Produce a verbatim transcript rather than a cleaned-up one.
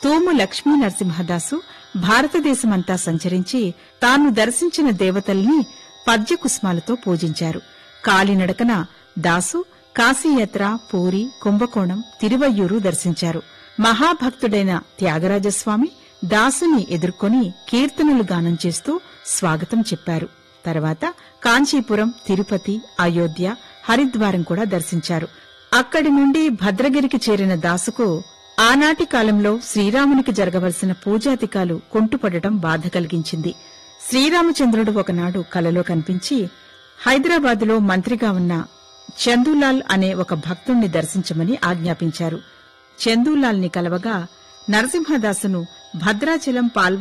తూము లక్ష్మీ నరసింహదాసు భారతదేశమంతా సంచరించి తాను దర్శించిన దేవతల్ని పద్యకుస్మాలతో పూజించారు. కాలినడకన దాసు కాశీయాత్ర, పూరి, కుంభకోణం, తిరువయ్యూరు దర్శించారు. మహాభక్తుడైన త్యాగరాజస్వామి దాసుని ఎదుర్కొని కీర్తనలు గానం చేస్తూ స్వాగతం చెప్పారు. తర్వాత కాంచీపురం, తిరుపతి, అయోధ్య, హరిద్వారం కూడా దర్శించారు. అక్కడి నుండి భద్రగిరికి చేరిన దాసుకు ఆనాటి కాలంలో శ్రీరామునికి జరగవలసిన పూజాధికాలు కుంటుపడటం బాధ కలిగించింది. శ్రీరామచంద్రుడు ఒకనాడు కలలో కనిపించి హైదరాబాదులో మంత్రిగా ఉన్న చందూలాల్ అనే ఒక భక్తుణ్ణి దర్శించమని ఆజ్ఞాపించారు. చందూలాల్ని కలవగా నరసింహదాసును భద్రాచలం పాల్వ